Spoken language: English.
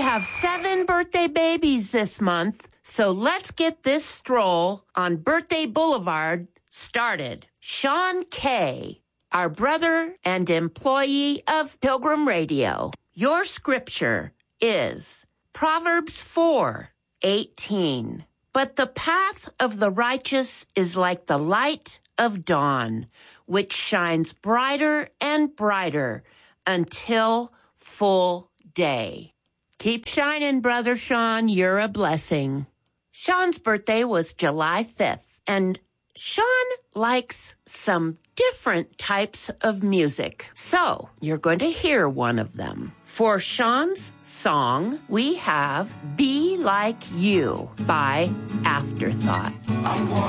have 7 birthday babies this month, so let's get this stroll on Birthday Boulevard started. Sean K., our brother and employee of Pilgrim Radio. Your scripture is Proverbs 4:18. But the path of the righteous is like the light of dawn, which shines brighter and brighter until full day. Keep shining, Brother Sean. You're a blessing. Sean's birthday was July 5th, and Sean likes some different types of music. So you're going to hear one of them. For Sean's song, we have Be Like You by Afterthought.